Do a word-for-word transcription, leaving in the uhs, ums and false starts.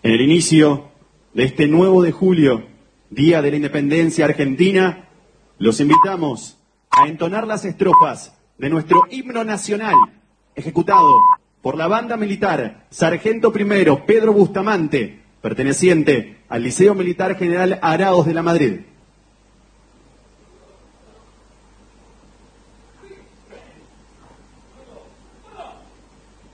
En el inicio de este nuevo de julio, Día de la Independencia Argentina, los invitamos a entonar las estrofas de nuestro himno nacional, ejecutado por la banda militar Sargento Primero Pedro Bustamante, perteneciente al Liceo Militar General Araos de la Madrid.